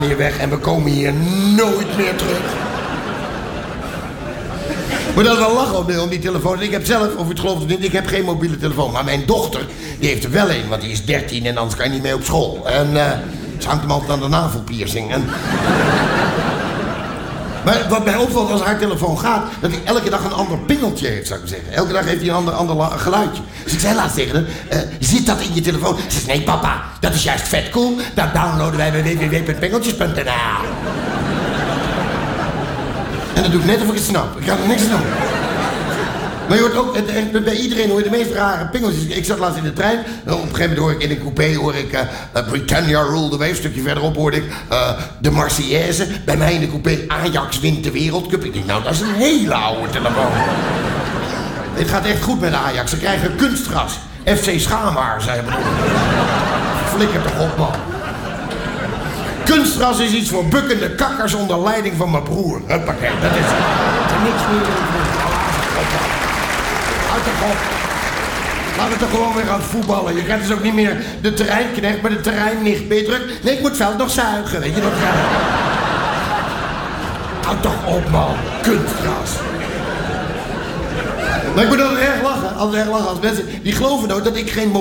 hier weg en we komen hier nooit meer terug. Maar dat is wel lachen om die telefoon. Ik heb zelf, of u het gelooft of niet, ik heb geen mobiele telefoon. Maar mijn dochter, die heeft er wel een, want die is 13 en anders kan je niet mee op school. En ze hangt hem altijd aan de navelpiercing. Maar wat mij opvalt als haar telefoon gaat, dat hij elke dag een ander pingeltje heeft, zou ik zeggen. Elke dag heeft hij een ander geluidje. Dus ik zei laatst tegen haar, zit dat in je telefoon? Ze zei, nee papa, dat is juist vet cool. Dat downloaden wij bij www.pingeltjes.nl. En dat doe ik net of ik het snap. Ik kan er niks aan doen. Maar je hoort ook, bij iedereen hoor je de meest rare pingeltjes. Ik zat laatst in de trein. Op een gegeven moment hoor ik in een coupé Britannia Rule the Wave. Een stukje verderop hoorde ik de Marseillaise. Bij mij in de coupé Ajax wint de Wereldcup. Ik denk, nou dat is een hele oude telefoon. Het gaat echt goed met Ajax. Ze krijgen kunstgras. FC Schaamhaar, zei hij. Flikker toch op, man. Kunstgras is iets voor bukkende kakkers onder leiding van mijn broer. Huppakee, dat is het. Er is niks meer in. Houd toch op. Laten we toch gewoon weer gaan voetballen. Je krijgt dus ook niet meer de terreinknecht, maar de terreinnicht. Ben je druk? Nee, ik moet het veld nog zuigen. Weet je dat? Houd toch op, man. Kunstgras. Maar ik moet altijd erg lachen. Als mensen die geloven ook dat ik geen